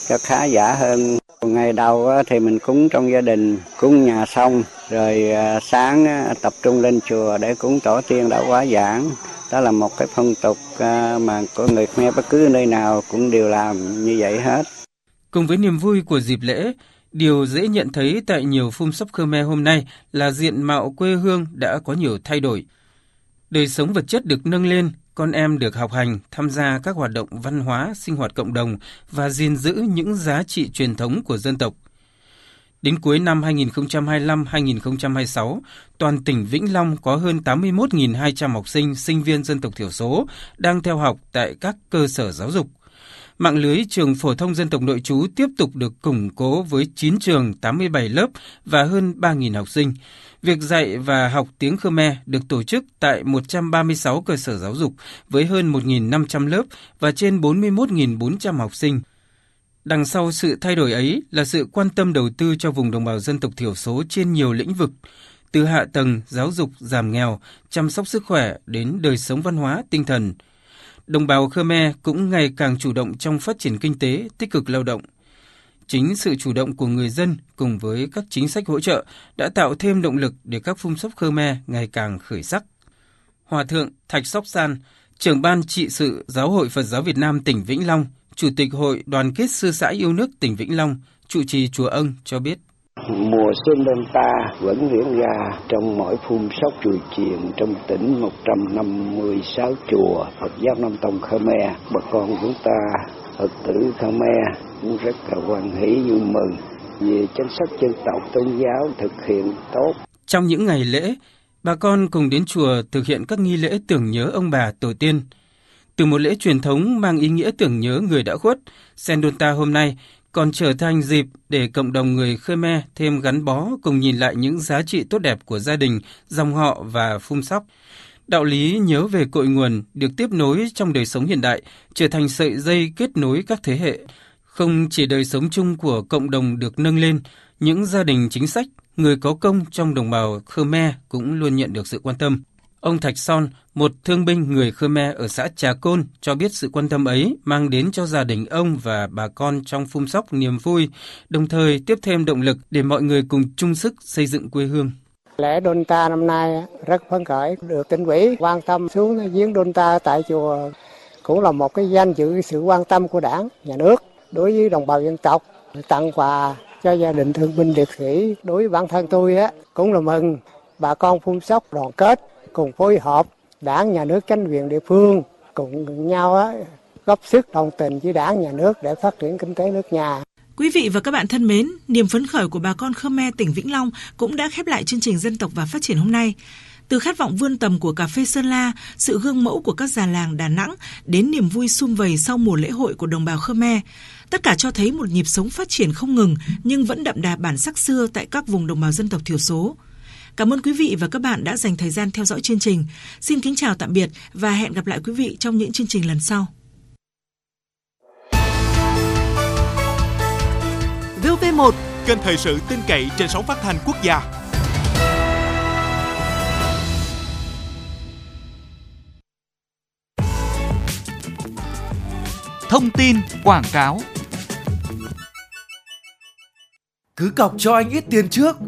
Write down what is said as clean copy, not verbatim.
cho khá giả hơn. Ngày đầu thì mình cúng trong gia đình, cúng nhà xong, rồi sáng tập trung lên chùa để cúng tổ tiên đã quá giảng. Đó là một cái phong tục mà của người Khmer bất cứ nơi nào cũng đều làm như vậy hết. Cùng với niềm vui của dịp lễ, điều dễ nhận thấy tại nhiều phum sóc Khmer hôm nay là diện mạo quê hương đã có nhiều thay đổi. Đời sống vật chất được nâng lên, con em được học hành, tham gia các hoạt động văn hóa, sinh hoạt cộng đồng và gìn giữ những giá trị truyền thống của dân tộc. Đến cuối năm 2025-2026, toàn tỉnh Vĩnh Long có hơn 81.200 học sinh, sinh viên dân tộc thiểu số đang theo học tại các cơ sở giáo dục. Mạng lưới trường phổ thông dân tộc nội trú tiếp tục được củng cố với 9 trường, 87 lớp và hơn 3.000 học sinh. Việc dạy và học tiếng Khmer được tổ chức tại 136 cơ sở giáo dục với hơn 1.500 lớp và trên 41.400 học sinh. Đằng sau sự thay đổi ấy là sự quan tâm đầu tư cho vùng đồng bào dân tộc thiểu số trên nhiều lĩnh vực, từ hạ tầng, giáo dục, giảm nghèo, chăm sóc sức khỏe đến đời sống văn hóa, tinh thần. Đồng bào Khmer cũng ngày càng chủ động trong phát triển kinh tế, tích cực lao động. Chính sự chủ động của người dân cùng với các chính sách hỗ trợ đã tạo thêm động lực để các phum sóc Khmer ngày càng khởi sắc. Hòa thượng Thạch Sóc San, trưởng ban trị sự Giáo hội Phật giáo Việt Nam tỉnh Vĩnh Long, Chủ tịch Hội Đoàn kết Sư sãi yêu nước tỉnh Vĩnh Long, trụ trì chùa Ân cho biết. Mùa xuân Đôn Ta vẫn diễn ra trong mỗi phum sóc chùa chiền trong tỉnh 156 chùa Phật giáo Nam Tông Khmer. Bà con chúng ta Phật tử Khmer cũng rất là hoan hỷ vui mừng vì chính sách dân tộc tôn giáo thực hiện tốt. Trong những ngày lễ, bà con cùng đến chùa thực hiện các nghi lễ tưởng nhớ ông bà tổ tiên. Từ một lễ truyền thống mang ý nghĩa tưởng nhớ người đã khuất, Sen Đôn Ta hôm nay còn trở thành dịp để cộng đồng người Khmer thêm gắn bó cùng nhìn lại những giá trị tốt đẹp của gia đình, dòng họ và phum sóc. Đạo lý nhớ về cội nguồn được tiếp nối trong đời sống hiện đại, trở thành sợi dây kết nối các thế hệ. Không chỉ đời sống chung của cộng đồng được nâng lên, những gia đình chính sách, người có công trong đồng bào Khmer cũng luôn nhận được sự quan tâm. Ông Thạch Son, một thương binh người Khmer ở xã Trà Côn, cho biết sự quan tâm ấy mang đến cho gia đình ông và bà con trong phum sóc niềm vui, đồng thời tiếp thêm động lực để mọi người cùng chung sức xây dựng quê hương. Lễ Đôn Ta năm nay rất phấn khởi, được tỉnh ủy quan tâm xuống viếng Đôn Ta tại chùa cũng là một cái danh dự sự quan tâm của Đảng, Nhà nước đối với đồng bào dân tộc, tặng quà cho gia đình thương binh liệt sĩ. Đối với bản thân tôi cũng là mừng bà con phum sóc đoàn kết cùng phối hợp Đảng, Nhà nước, chính quyền địa phương cùng nhau góp sức đồng tình với Đảng, Nhà nước để phát triển kinh tế nước nhà. Quý vị và các bạn thân mến, niềm phấn khởi của bà con Khmer tỉnh Vĩnh Long cũng đã khép lại chương trình Dân tộc và Phát triển hôm nay. Từ khát vọng vươn tầm của cà phê Sơn La, sự gương mẫu của các già làng Đà Nẵng đến niềm vui sum vầy sau mùa lễ hội của đồng bào Khmer, tất cả cho thấy một nhịp sống phát triển không ngừng nhưng vẫn đậm đà bản sắc xưa tại các vùng đồng bào dân tộc thiểu số. Cảm ơn quý vị và các bạn đã dành thời gian theo dõi chương trình. Xin kính chào tạm biệt và hẹn gặp lại quý vị trong những chương trình lần sau. VOV1, kênh thời sự tin cậy trên sóng phát thanh quốc gia. Thông tin quảng cáo. Cứ cọc cho anh ít tiền trước,